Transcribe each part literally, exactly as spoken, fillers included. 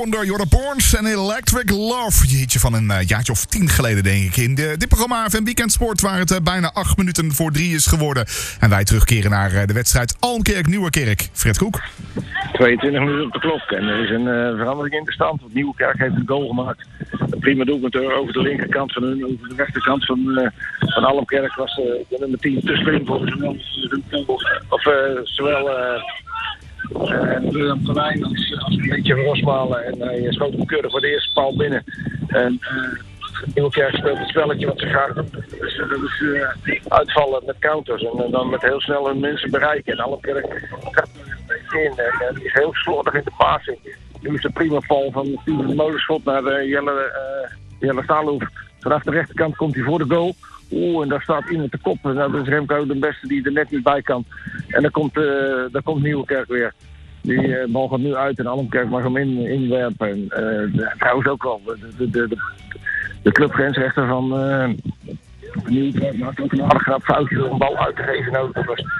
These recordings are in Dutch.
Door Jordan Borns en Electric Love. Je hitje van een uh, jaartje of tien geleden, denk ik. In de, dit programma F M Weekend Sport, waar het uh, bijna acht minuten voor drie is geworden. En wij terugkeren naar uh, de wedstrijd Almkerk-Nieuwerkerk. Fred Koek. tweeëntwintig minuten op de klok. En er is een uh, verandering in de stand. Want Nieuwerkerk heeft een goal gemaakt. Een prima doelpunt over de linkerkant van hun. Over de rechterkant van, uh, van Almkerk was uh, de nummer tien te springen voor zowel, of, uh, zowel uh, En Willem van Rijn als, als een beetje van Rosmalen. En hij schoot hem keurig voor de eerste paal binnen. En uh, Nieuwerkerk speelt het spelletje wat ze graag doen. Dus dat is uh, uitvallen met counters. En uh, dan met heel snel hun mensen bereiken. En Almkerk gaat er een beetje in. En uh, die is heel slordig in de passing. Nu is de prima val van Steven Molenschot naar uh, Jelle, uh, Jelle Staalhoef. Vanaf de rechterkant komt hij voor de goal. Oeh, en daar staat iemand te kop. En dat is Remco de beste die er net niet bij kan. En dan komt, uh, dan komt Nieuwerkerk weer. Die uh, bal gaat nu uit en Almkerk mag hem in, inwerpen. En, uh, trouwens ook wel. De, de, de, de, de clubgrensrechter van uh, Nieuwerkerk maakt ook een aardig grap foutje door een bal uit te geven. Nou, dat was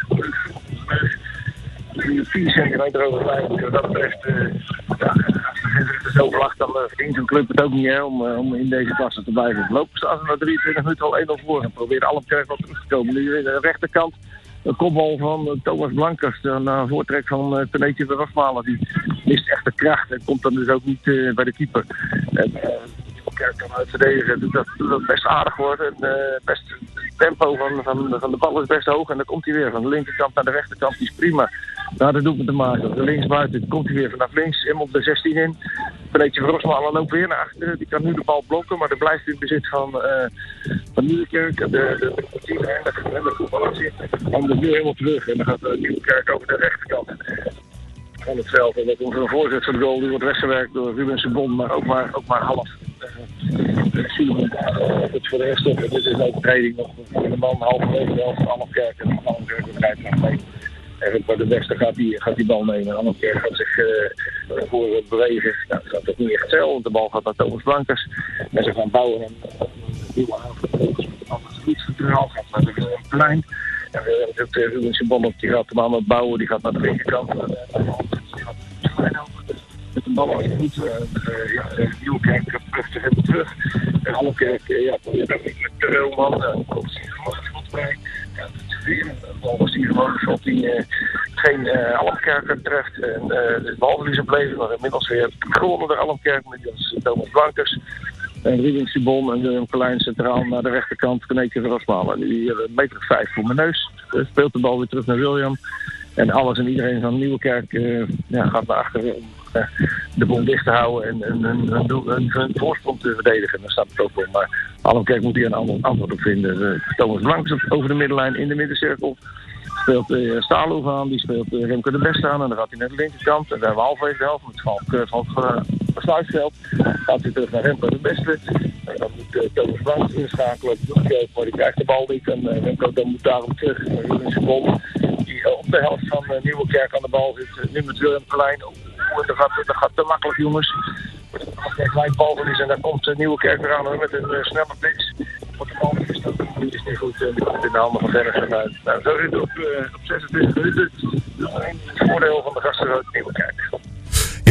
vier centimeter over lijn. Dus wat dat betreft, uh, ja, als de grensrechter zo lacht, dan uh, verdient een club het ook niet hè, om, uh, om in deze klasse te blijven. Lopen staan ze na drieëntwintig minuten al één nul voor en proberen Almkerk wel terug te komen. Nu in de rechterkant. Een kopbal van uh, Thomas Blankers, een uh, voortrek van uh, Teneetje de Rosmalen. Die mist echt de kracht en komt dan dus ook niet uh, bij de keeper. En uh, Kerk kan uit verdedigen, dus dat dat best aardig wordt. En, uh, best, het tempo van, van, van de bal is best hoog en dan komt hij weer van de linkerkant naar de rechterkant. Die is prima naar de doelpunt te maken. Op de linksbuiten komt hij weer vanaf links, hem op de zestien in. Teneetje van Rosmalen loopt weer naar achteren. Die kan nu de bal blokken, maar er blijft in bezit van, uh, van Nieuwerkerk. De, de, de kwartier en de, de voetballer zit. En de nu helemaal terug en dan gaat uh, Nieuwerkerk over de rechterkant van het veld. En dat komt een voorzet van de goal. Die wordt weggewerkt door Ruben Sebon, maar ook maar, ook maar half. Simon, het voor de rest op. Dit is een overtreding nog voor de man halverwege wel van Almkerk. En dan Almkerk rijdt naar mee. En bij de beste gaat die, gaat die bal nemen. Almkerk gaat zich uh, voor bewegen. Nou, dat gaat toch niet echt zelf, want de bal gaat naar Thomas Blankers. En ze gaan bouwen en een nieuwe aanval. Anders niet centraal gaat naar de Willem Plein. En we hebben ook Ruben Sebon op, die gaat de bal bouwen, die gaat naar de linkerkant. En die gaat met de bal als goed. Uh, ja, Nieuwerkerk terug te hebben terug. En Almkerk, uh, ja, probeert ook niet met de Reelman. Dan komt hij gewoon goed bij. Ja, dat is weer een bal was die gewoon shot die uh, geen uh, Almkerk treft. En uh, de balverliezer bleef, maar inmiddels weer gewonnen door Almkerk met Thomas Blankers. En Ruben Sebon en Willem Klein centraal naar de rechterkant. Teneetje van Rosmalen. Nu hier een meter of vijf voor mijn neus. Uh, speelt de bal weer terug naar William. En alles en iedereen van Nieuwerkerk uh, ja, gaat naar achteren om uh, de bom dicht te houden en een, een, een, een, een voorsprong te verdedigen. Daar staat het ook voor. Maar Almkerk moet hier een ander antwoord op vinden. Uh, Thomas Blankers over de middenlijn in de middencirkel. Speelt uh, Staalhoef aan, die speelt uh, Remco de Beste aan en dan gaat hij naar de linkerkant. En dan hebben we halverwege de helft met Valk uh, van het uh, Sluisveld. Gaat hij terug naar Remco de Beste. En dan moet uh, Thomas Blankers inschakelen. Maar die krijgt de bal niet. En uh, Remco dan moet daarom terug naar Ruben Sebon. Die uh, op de helft van uh, Nieuwerkerk aan de bal zit. Uh, nu met Willem Klein. Oh, dat, gaat, dat gaat te makkelijk, jongens. Een klein balverlies en dan komt uh, Nieuwerkerk weer aan met een uh, snelle blitz. Wordt de bal is dat is niet goed. Uh, die komt in de handen van Dennis eruit. Nou, zo zit het op, uh, op zesentwintig minuten. Dat is een voordeel van de gasten uit Nieuwerkerk.